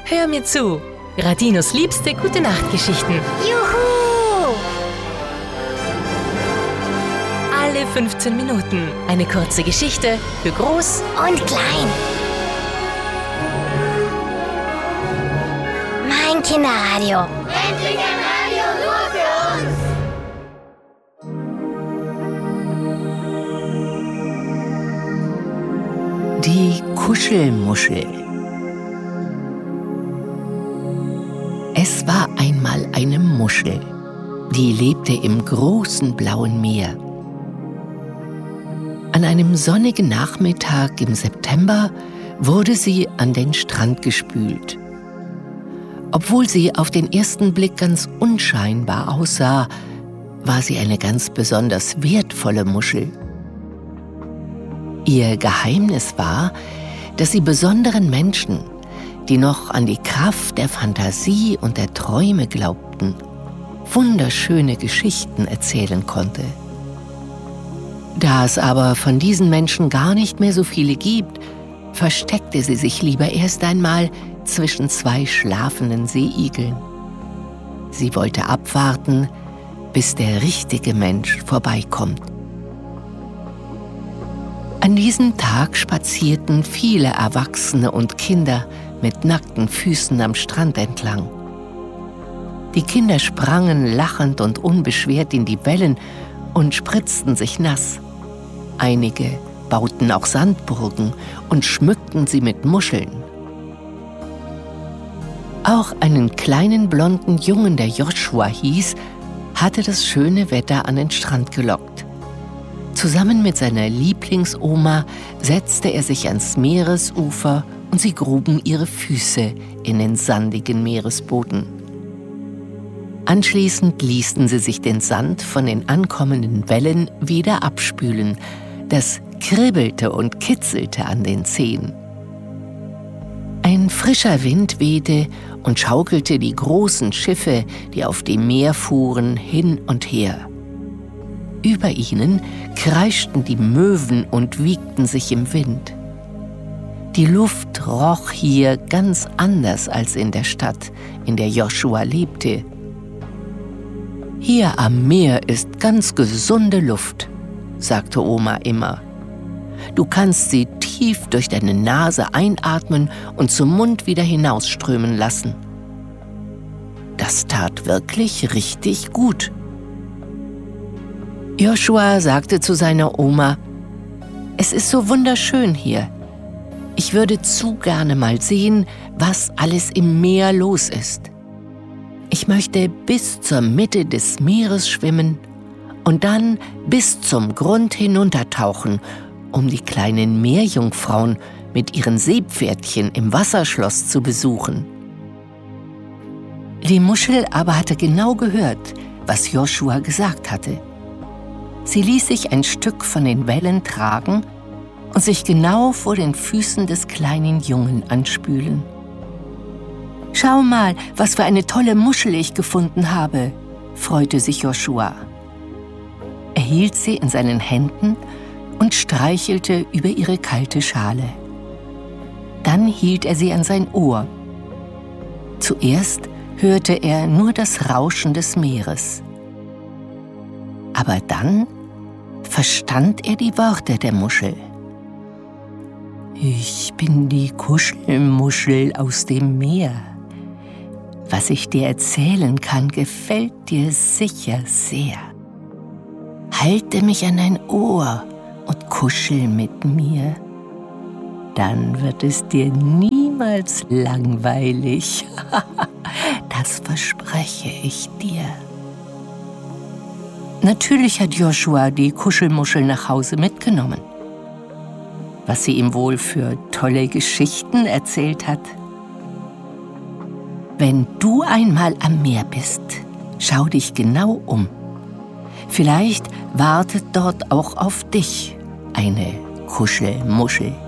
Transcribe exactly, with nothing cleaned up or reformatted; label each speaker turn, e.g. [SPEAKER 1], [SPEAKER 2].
[SPEAKER 1] Hör mir zu. Radinos liebste Gute-Nacht-Geschichten.
[SPEAKER 2] Juhu!
[SPEAKER 1] Alle fünfzehn Minuten eine kurze Geschichte für Groß
[SPEAKER 2] Und klein. Mein Kinderradio.
[SPEAKER 3] Endlich ein Radio nur für uns!
[SPEAKER 4] Die Kuschelmuschel. Es war einmal eine Muschel, die lebte im großen blauen Meer. An einem sonnigen Nachmittag im September wurde sie an den Strand gespült. Obwohl sie auf den ersten Blick ganz unscheinbar aussah, war sie eine ganz besonders wertvolle Muschel. Ihr Geheimnis war, dass sie besonderen Menschen, die noch an die Kraft der Fantasie und der Träume glaubten, wunderschöne Geschichten erzählen konnte. Da es aber von diesen Menschen gar nicht mehr so viele gibt, versteckte sie sich lieber erst einmal zwischen zwei schlafenden Seeigeln. Sie wollte abwarten, bis der richtige Mensch vorbeikommt. An diesem Tag spazierten viele Erwachsene und Kinder mit nackten Füßen am Strand entlang. Die Kinder sprangen lachend und unbeschwert in die Wellen und spritzten sich nass. Einige bauten auch Sandburgen und schmückten sie mit Muscheln. Auch einen kleinen blonden Jungen, der Joshua hieß, hatte das schöne Wetter an den Strand gelockt. Zusammen mit seiner Lieblingsoma setzte er sich ans Meeresufer und sie gruben ihre Füße in den sandigen Meeresboden. Anschließend ließen sie sich den Sand von den ankommenden Wellen wieder abspülen. Das kribbelte und kitzelte an den Zehen. Ein frischer Wind wehte und schaukelte die großen Schiffe, die auf dem Meer fuhren, hin und her. Über ihnen kreischten die Möwen und wiegten sich im Wind. Die Luft roch hier ganz anders als in der Stadt, in der Joshua lebte. »Hier am Meer ist ganz gesunde Luft«, sagte Oma immer. »Du kannst sie tief durch deine Nase einatmen und zum Mund wieder hinausströmen lassen.« Das tat wirklich richtig gut. Joshua sagte zu seiner Oma: »Es ist so wunderschön hier. Ich würde zu gerne mal sehen, was alles im Meer los ist. Ich möchte bis zur Mitte des Meeres schwimmen und dann bis zum Grund hinuntertauchen, um die kleinen Meerjungfrauen mit ihren Seepferdchen im Wasserschloss zu besuchen.« Die Muschel aber hatte genau gehört, was Joshua gesagt hatte. Sie ließ sich ein Stück von den Wellen tragen und sich genau vor den Füßen des kleinen Jungen anspülen. »Schau mal, was für eine tolle Muschel ich gefunden habe«, freute sich Joshua. Er hielt sie in seinen Händen und streichelte über ihre kalte Schale. Dann hielt er sie an sein Ohr. Zuerst hörte er nur das Rauschen des Meeres. Aber dann verstand er die Worte der Muschel. »Ich bin die Kuschelmuschel aus dem Meer. Was ich dir erzählen kann, gefällt dir sicher sehr. Halte mich an dein Ohr und kuschel mit mir. Dann wird es dir niemals langweilig. Das verspreche ich dir.« Natürlich hat Joshua die Kuschelmuschel nach Hause mitgenommen. Was sie ihm wohl für tolle Geschichten erzählt hat. Wenn du einmal am Meer bist, schau dich genau um. Vielleicht wartet dort auch auf dich eine Kuschelmuschel.